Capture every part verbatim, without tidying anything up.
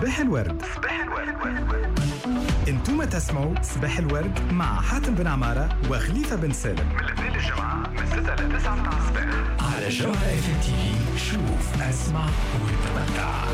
صباح الورد. صباح الورد. انتم تسمعوا صباح الورد مع حاتم بن عمارة وخليفة بن سالم من الاثنين للجمعة من ستة ل تسعة متاع الصباح على جوهرة اف ام تي في. شوف اسمع وتمتع.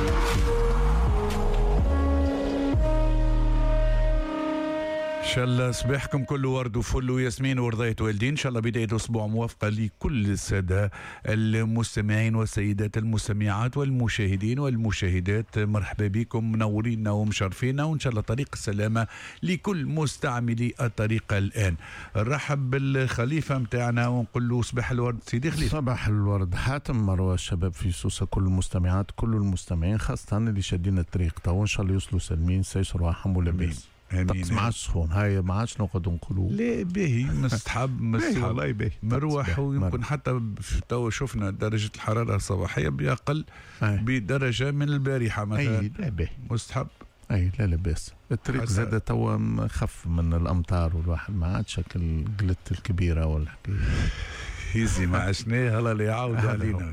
إن شاء الله صباحكم كله ورد وفل وياسمين ورضاية والدين. إن شاء الله بداية أسبوع موافقة لكل السادة المستمعين والسيدات المستمعات والمشاهدين والمشاهدات. مرحبا بكم، منورينا ومشرفينا، وإن شاء الله طريق السلامة لكل مستعملي الطريق الآن. نرحب بالخليفة متاعنا ونقول له صباح الورد سيدي خليفة. صباح الورد حاتم، مروة، الشباب في سوسة، كل المستمعات كل المستمعين خاصة اللي شادين الطريق تو، إن شاء الله يوصلوا سالمين سيسروا وحموا لاباس. طقس ما عادش سخون، هاي ما عادش نقعدوا نقولوا لا باهي مستحب مستحب والله باهي مروح، ويمكن حتى تو شفنا درجة الحرارة الصباحية بأقل بدرجة من البارحة مثلا. اي لا باهي مستحب. اي لا لاباس. الطريق زاد تو خف من الامطار والواحد ما عاد شكل قلت الكبيرة والحكاية هيزي ما عشناه هلا اللي يعاود علينا.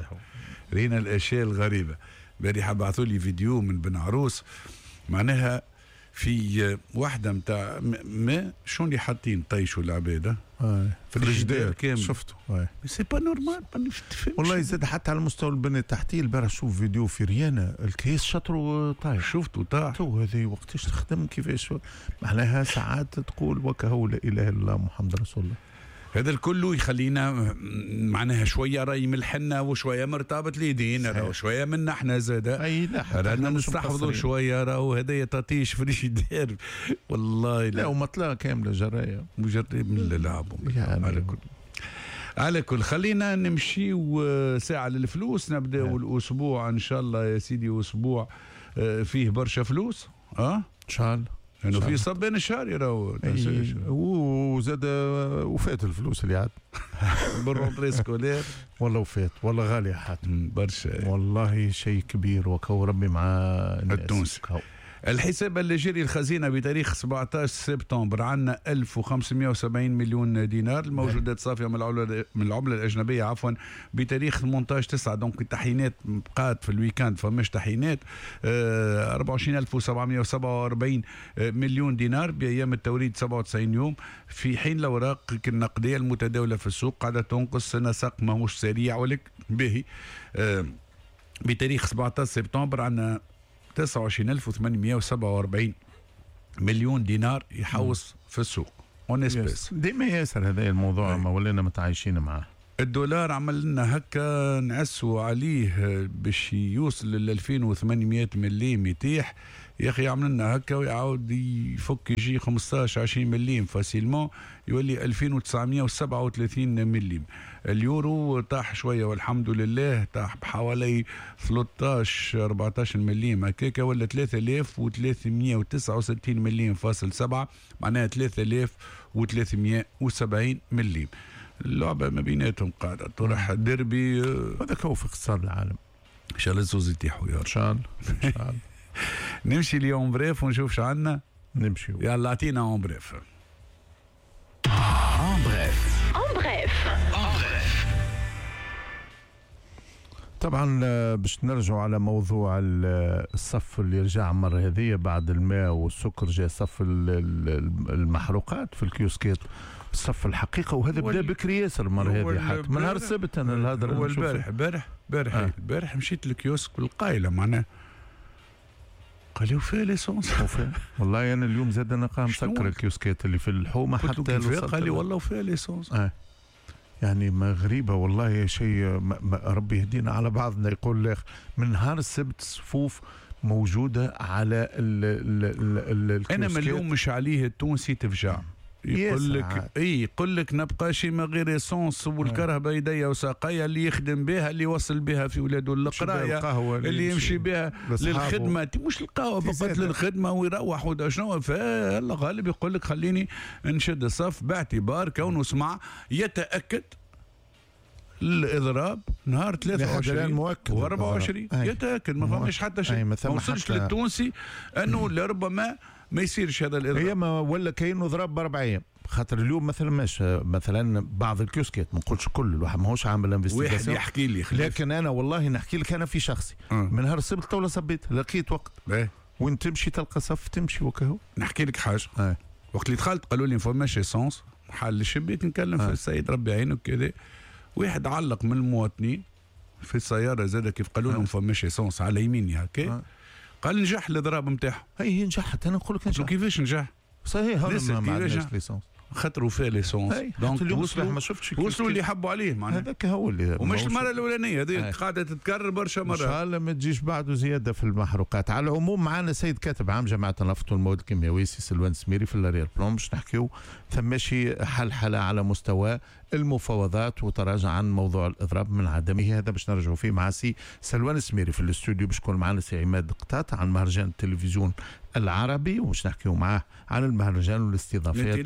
رينا الاشياء الغريبة. البارحة بعثوا لي فيديو من بن عروس، معناها في واحدة متاع ما شون اللي حاطين طيشوا العبادة في الجدار كامل. شفته سي با نورمال ما نفهمش والله. زاد حتى على المستوى البنية التحتية. البارح شوف فيديو في ريانا الكيس شطروا طايح، شفته طاح. تو هذه وقتاش تخدم كيفاش معناها ساعات تقول وكهو لا إله إلا الله محمد رسول الله. هذا الكل يخلينا معناها شويه راي ملحنا وشويه مرتبط اليدين وشويه منا احنا زاده. اي لا رانا نستحفظوا شويه. راهو هذايا تطيش فريشيدير والله. لا, لا ومطلع كامله جرايه مجرد من اللعب يعني. على كل على كل خلينا نمشي ساعه للفلوس. نبدا الاسبوع ان شاء الله يا سيدي، اسبوع فيه برشا فلوس. اه ان شاء الله انه في صبين الشهر يراو وزاد وفات الفلوس اللي عاد بالرونتري سكولير. والله وفات والله غالي حاتم برشا والله شيء كبير. وكو ربي مع التونسي. الحساب اللي جري الخزينة بتاريخ سبعة عشر سبتمبر عندنا ألف وخمسمائة وسبعين مليون دينار. الموجودات صافية من العملة من العملة الأجنبية عفوا بتاريخ ثمانية عشر تسعة. دونك التحيينات بقات في الويكاند فمش تحيينات. أربعة وعشرين ألف وسبعمائة وسبعة وأربعين مليون دينار بأيام التوريد سبعة وتسعين يوم، في حين الأوراق النقدية المتداولة في السوق قاعدة تنقص نسق ماهوش سريع ولك باهي. بتاريخ سبعة عشر سبتمبر عندنا تسعة وعشرين ألف وثمانمائة وسبعة وأربعين مليون دينار يحوص في السوق اون اسبيس. ديما ياسر هذا الموضوع ما ولينا متعايشين معاه. الدولار عمل لنا هكا نعسوا عليه باش يوصل ل ألفين وثمانمائة مليم يتيح. يا اخي عمل لنا هكا ويعاود يفك يجي خمسطاش عشرين مليم فاسيلمون يولي ألفين وتسعمائة وسبعة وثلاثين مليم. اليورو طاح شويه والحمد لله، طاح بحوالي ثلاثطاش أربعطاش مليم هكاكا، ولا ثلاثة آلاف وثلاثمائة وتسعة وستين مليم فاصل سبعة، معناها ثلاثة آلاف وثلاثمائة وسبعين مليم. اللعبه ما بيناتهم قاعده طرح ديربي. هذاك هو في اقتصاد العالم. ان شاء الله الزوز يتيحوا يا ان شاء الله ان شاء الله. نمشي اليوم بريف ونشوف شو عندنا. نمشي يلا اعطينا اون بريف. اون بريف اون بريف اون بريف. طبعا باش نرجعوا على موضوع الصف اللي رجع المره هذه بعد الماء والسكر، جاء صف المحروقات في الكيوسكات، الصف الحقيقه. وهذا بدا بكري ياسر المره هذه حتى من نهار السبت. انا الهضره هو البارح البارح البارح البارح مشيت للكيوسك والقايله معناه قال لي وفيه ليسونس. والله انا اليوم زاد انا قام مسكر الكيوسكات اللي في الحومه حتى قال لي والله وفيه ليسونس. اه يعني ما غريبه والله شيء. ربي يهدينا على بعضنا. يقول لك من نهار السبت صفوف موجوده على ال ال انا مليوم مش عليه التونسي تفجع. يقول لك اي يقول لك نبقى شي ما غير اسونس والكرهبه يديا وساقيا اللي يخدم بها، اللي يوصل بها في ولاده القرايه، اللي يمشي بها للخدمه، مش القهوه فقط للخدمه ويروح ودا شنو. فالله غالب يقول لك خليني نشد الصف باعتبار كونه سمع يتاكد الاضراب نهار ثلاثة وعشرين و4 وعشرين يتاكد ما فماش حتى شيء. ما وصلش للتونسي انه لربما ما يصيرش هذا الاضراب. هي ما ولا كاين ضرب باربع ايام خاطر اليوم مثلا مش مثلا بعض الكيوسكات ما نقولش كل الواحد ماهوش عامل انفستيغاسيون. واحد يحكي لي خليف. لكن انا والله نحكي لك انا في شخصي أه. من نهار السبت طاوله صبيت لقيت وقت باهي وين تمشي تلقى صف تمشي وكهو. نحكي لك حاجه أه. وقت اللي دخلت قالوا لي ما فماش ايسونس حال الشبيت نكلم أه. في السيد ربي عينه كذا واحد علق من المواطنين في السياره زاد كيف قالوا لهم أه. فماش ايسونس على يميني هكا أه. قال نجح الاضراب نتاعهم. هي نجحت انا نقول لك نجح. كيفاش نجح؟ صحيح هذا ما عندناش ليسونس خطروا فيه ليسونس دونك وصلوا ما شفتش وصلوا اللي يحبوا عليه معناها هذاك هو اللي ومش المره الاولانيه هذه قاعده تتكرر برشا مرات ان شاء الله ما تجيش بعده زياده في المحروقات. على العموم معنا سيد كاتب عام جماعه النفط والمواد الكيميائيه سي سلوان سميري في الريال بلون باش نحكيو ثماشي حلحله على مستوى المفاوضات وتراجع عن موضوع الاضراب من عدمه. هذا باش نرجعوا فيه مع سي سلوان سميري في الاستوديو باش يكون معنا سي عماد قطاط عن مهرجان التلفزيون العربي ومش نحكيو معاه عن المهرجان والاستضافات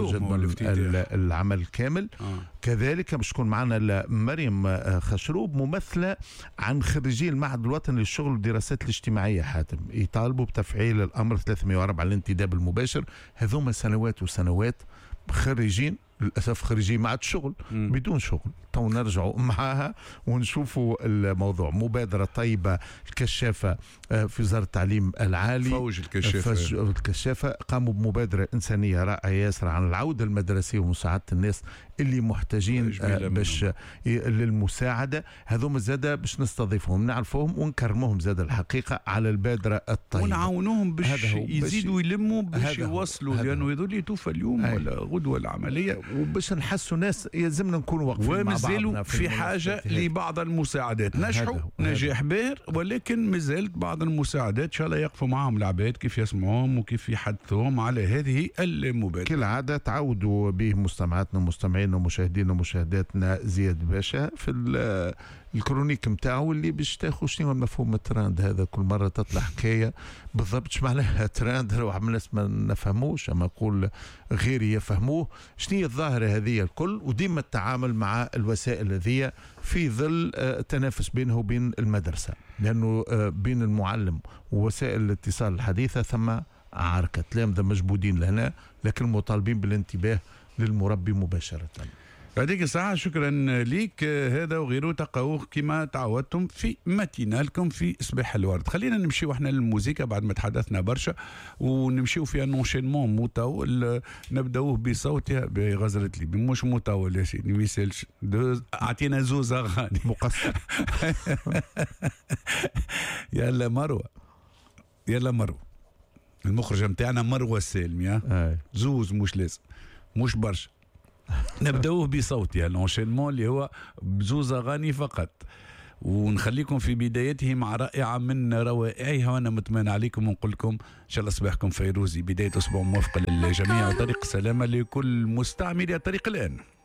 العمل الكامل آه. كذلك باش تكون معنا مريم خشروب ممثله عن خريجي المعهد الوطني للشغل والدراسات الاجتماعيه حاتم يطالبوا بتفعيل الامر ثلاثمائة وأربعة على الانتداب المباشر. هذوما سنوات وسنوات خريجين للاسف خريجين معهد الشغل م. بدون شغل. تو نرجعوا معها ونشوفوا الموضوع. مبادره طيبه الكشافه في وزاره التعليم العالي فوج الكشافه فوج الكشافه قاموا بمبادره انسانيه رائعه ياسر عن العوده المدرسيه ومساعده الناس اللي محتاجين باش للمساعده. هذوما زاده باش نستضيفهم نعرفوهم ونكرموهم زاده الحقيقه على البادره الطيبه ونعاونوهم باش يزيدوا يلموا باش يوصلوا لانه هذول يتوفى اليوم أي. ولا غدوه العمليه وباش نحسوا ناس يلزمنا نكونوا واقفين مع بعضنا في, في حاجه لبعض المساعدات. نجحوا نجاح باهر ولكن مازالت بعض المساعدات ان شاء الله يقفوا معهم العباد كيف يسمعوهم وكيف يحدثوهم على هذه المبادره. كالعاده تعودوا به مستمعاتنا ومستمعينا ومشاهدينا ومشاهداتنا زياد باشا في الكرونيك نتاعو اللي باش تاخذ شنو مفهوم الترند. هذا كل مره تطلع حكايه بالضبط شو معناها ترند روح من الناس ما نفهموش اما اقول غيري يفهموه شنو هي الظاهره هذه الكل. وديما التعامل مع الوسائل هذه في ظل التنافس بينه وبين المدرسه لانه بين المعلم ووسائل الاتصال الحديثه ثم عركه تلامذه مجبودين لهنا لكن مطالبين بالانتباه للمربي مباشره. هذيك الساعة شكرا ليك. هذا وغيره تلقاوه كما تعودتم في ماتينالكم في صباح الورد. خلينا نمشيو احنا للموسيقى بعد ما تحدثنا برشا ونمشيو في انونشينمون مطول نبداوه بصوتها بغزرة لي مش مطول يا سيدي ما يسالش اعطينا زوز اغاني مقصر. يلا مروه يلا مروه المخرجة نتاعنا مروه السالمي زوز مش لازم مش برشا. نبداوه بصوتها الانشينمون اللي هو بزوز اغاني فقط ونخليكم في بدايته مع رائعه من روائعها وانا متمنى عليكم ونقول لكم ان شاء الله صباحكم فيروزي بدايه اسبوع موفقه للجميع وطريق سلامه لكل مستعمل طريق الان.